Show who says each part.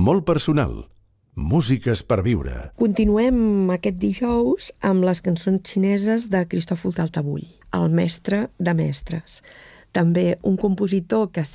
Speaker 1: molt personal. Músiques per viure.
Speaker 2: Continuem aquest dijous amb les cançons xineses de Cristòfol Taltabull, el mestre de mestres. També un compositor que